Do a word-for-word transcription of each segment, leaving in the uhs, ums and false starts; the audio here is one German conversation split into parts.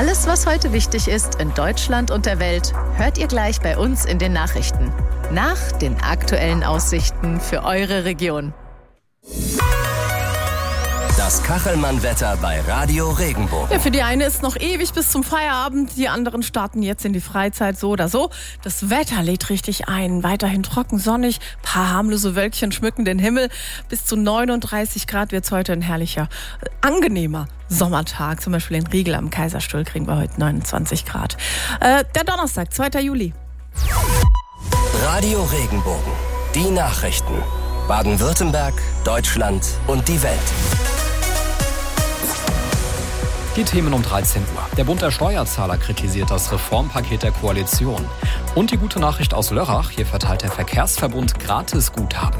Alles, was heute wichtig ist in Deutschland und der Welt, hört ihr gleich bei uns in den Nachrichten. Nach den aktuellen Aussichten für eure Region. Das Kachelmann-Wetter bei Radio Regenbogen. Ja, für die eine ist noch ewig bis zum Feierabend. Die anderen starten jetzt in die Freizeit, so oder so. Das Wetter lädt richtig ein. Weiterhin trocken, sonnig. Paar harmlose Wölkchen schmücken den Himmel. Bis zu neununddreißig Grad wird es heute ein herrlicher, äh, angenehmer Sommertag. Zum Beispiel in Riegel am Kaiserstuhl kriegen wir heute neunundzwanzig Grad. Äh, der Donnerstag, zweiter Juli. Radio Regenbogen. Die Nachrichten. Baden-Württemberg, Deutschland und die Welt. Die Themen um dreizehn Uhr. Der Bund der Steuerzahler kritisiert das Reformpaket der Koalition. Und die gute Nachricht aus Lörrach, hier verteilt der Verkehrsverbund Gratisguthaben.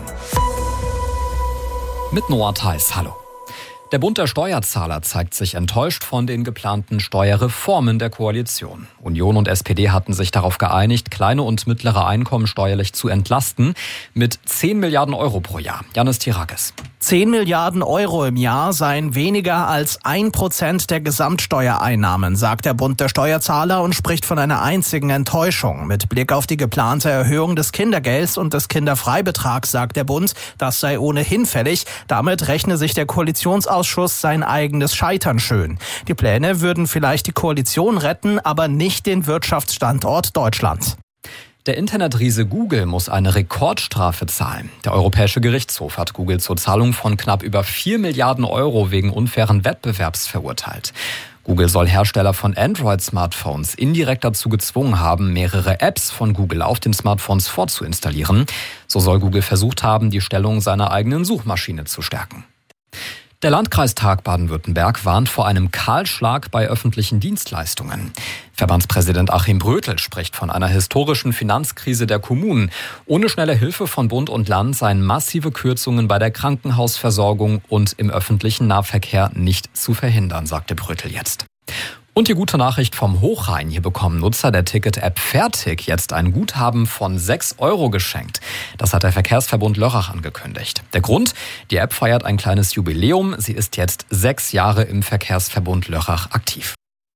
Mit Noah Theis, hallo. Der Bund der Steuerzahler zeigt sich enttäuscht von den geplanten Steuerreformen der Koalition. Union und S P D hatten sich darauf geeinigt, kleine und mittlere Einkommen steuerlich zu entlasten mit zehn Milliarden Euro pro Jahr. Janis Tirakis. zehn Milliarden Euro im Jahr seien weniger als ein Prozent der Gesamtsteuereinnahmen, sagt der Bund der Steuerzahler und spricht von einer einzigen Enttäuschung. Mit Blick auf die geplante Erhöhung des Kindergelds und des Kinderfreibetrags sagt der Bund, das sei ohnehin fällig. Damit rechne sich der Koalitionsausschuss sein eigenes Scheitern schön. Die Pläne würden vielleicht die Koalition retten, aber nicht den Wirtschaftsstandort Deutschland. Der Internetriese Google muss eine Rekordstrafe zahlen. Der Europäische Gerichtshof hat Google zur Zahlung von knapp über vier Milliarden Euro wegen unfairen Wettbewerbs verurteilt. Google soll Hersteller von Android-Smartphones indirekt dazu gezwungen haben, mehrere Apps von Google auf den Smartphones vorzuinstallieren. So soll Google versucht haben, die Stellung seiner eigenen Suchmaschine zu stärken. Der Landkreistag Baden-Württemberg warnt vor einem Kahlschlag bei öffentlichen Dienstleistungen. Verbandspräsident Achim Brötel spricht von einer historischen Finanzkrise der Kommunen. Ohne schnelle Hilfe von Bund und Land seien massive Kürzungen bei der Krankenhausversorgung und im öffentlichen Nahverkehr nicht zu verhindern, sagte Brötel jetzt. Und die gute Nachricht vom Hochrhein. Hier bekommen Nutzer der Ticket-App Fertig jetzt ein Guthaben von sechs Euro geschenkt. Das hat der Verkehrsverbund Lörrach angekündigt. Der Grund? Die App feiert ein kleines Jubiläum. Sie ist jetzt sechs Jahre im Verkehrsverbund Lörrach aktiv.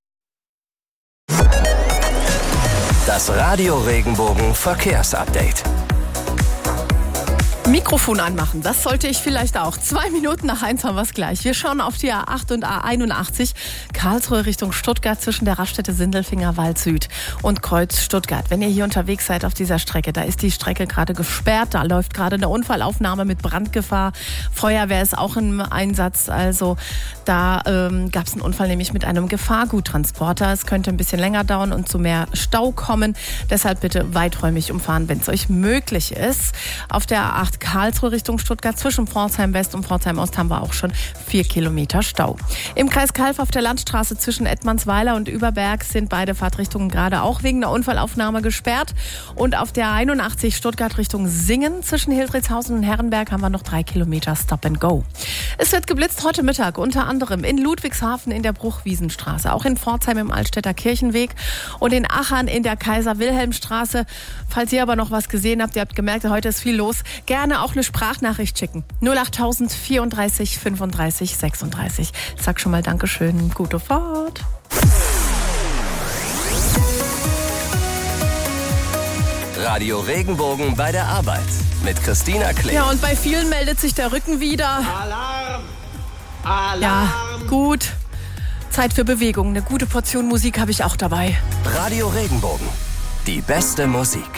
Das Radio Regenbogen Verkehrsupdate. Mikrofon anmachen, das sollte ich vielleicht auch. Zwei Minuten nach eins haben wir es gleich. Wir schauen auf die A acht und A einundachtzig, Karlsruhe Richtung Stuttgart zwischen der Raststätte Sindelfinger Wald Süd und Kreuz Stuttgart. Wenn ihr hier unterwegs seid auf dieser Strecke, da ist die Strecke gerade gesperrt, da läuft gerade eine Unfallaufnahme mit Brandgefahr. Feuerwehr ist auch im Einsatz, also da ähm, gab es einen Unfall nämlich mit einem Gefahrguttransporter. Es könnte ein bisschen länger dauern und zu mehr Stau kommen. Deshalb bitte weiträumig umfahren, wenn es euch möglich ist. Auf der A acht Karlsruhe Richtung Stuttgart zwischen Pforzheim West und Pforzheim Ost haben wir auch schon vier Kilometer Stau. Im Kreis Calw auf der Landstraße zwischen Edmundsweiler und Überberg sind beide Fahrtrichtungen gerade auch wegen der Unfallaufnahme gesperrt. Und auf der einundachtzig Stuttgart Richtung Singen zwischen Hildritzhausen und Herrenberg haben wir noch drei Kilometer Stop and Go. Es wird geblitzt heute Mittag, unter anderem in Ludwigshafen in der Bruchwiesenstraße, auch in Pforzheim im Altstädter Kirchenweg und in Achern in der Kaiser-Wilhelm-Straße. Falls ihr aber noch was gesehen habt, ihr habt gemerkt, heute ist viel los, gerne auch eine Sprachnachricht schicken. null achttausend vierunddreißig fünfunddreißig sechsunddreißig. Sag schon mal Dankeschön, gute Fahrt. Radio Regenbogen bei der Arbeit mit Christina Klee. Ja, und bei vielen meldet sich der Rücken wieder. Alarm! Alarm! Ja, gut. Zeit für Bewegung. Eine gute Portion Musik habe ich auch dabei. Radio Regenbogen. Die beste Musik.